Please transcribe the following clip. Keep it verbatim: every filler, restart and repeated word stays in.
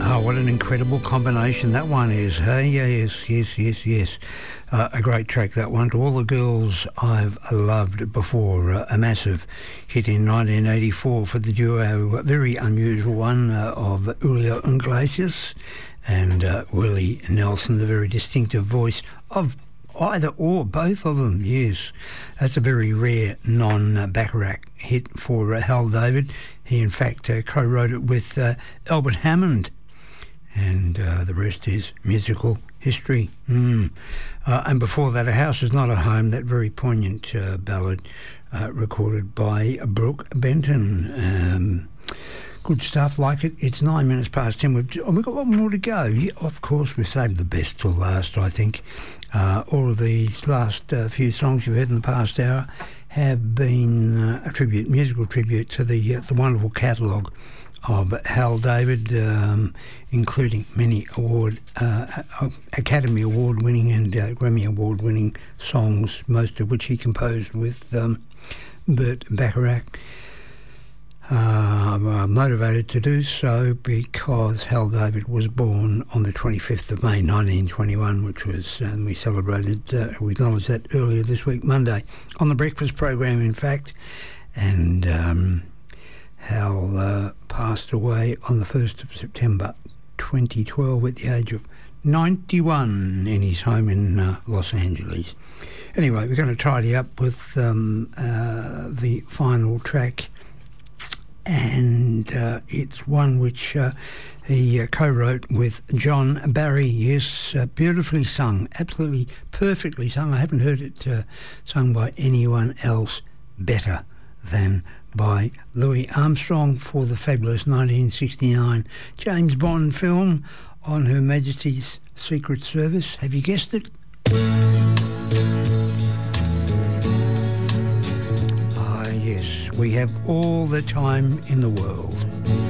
Oh, what an incredible combination that one is. Hey, yes, yes, yes, yes. Uh, a great track, that one. To all the girls I've loved before. Uh, a massive hit in nineteen eighty-four for the duo, a very unusual one uh, of Julio Iglesias and uh, Willie Nelson, the very distinctive voice of either or, both of them, yes. That's a very rare non-Bacharach hit for uh, Hal David. He, in fact, uh, co-wrote it with uh, Albert Hammond. And uh, the rest is musical history. Mm. Uh, and before that, A House Is Not a Home, that very poignant uh, ballad uh, recorded by Brooke Benton. Um, good stuff, like it. It's nine minutes past ten. We've, oh, we've got one more to go. Yeah, of course, we saved the best till last, I think. Uh, all of these last uh, few songs you've heard in the past hour have been uh, a tribute, musical tribute to the, uh, the wonderful catalogue of Hal David, um, including many award, uh, Academy Award winning and uh, Grammy Award winning songs, most of which he composed with um, Burt Bacharach. Uh, I'm motivated to do so because Hal David was born on the twenty-fifth of May nineteen twenty-one, which was, and we celebrated, uh, we acknowledged that earlier this week, Monday, on the breakfast program, in fact. And um, Hal uh, passed away on the first of September twenty twelve at the age of ninety-one in his home in uh, Los Angeles. Anyway, we're going to tidy up with um, uh, the final track, and uh, it's one which uh, he uh, co-wrote with John Barry. Yes, uh, beautifully sung, absolutely perfectly sung. I haven't heard it uh, sung by anyone else better than by Louis Armstrong for the fabulous nineteen sixty-nine James Bond film on Her Majesty's Secret Service. Have you guessed it? Ah, yes, we have all the time in the world.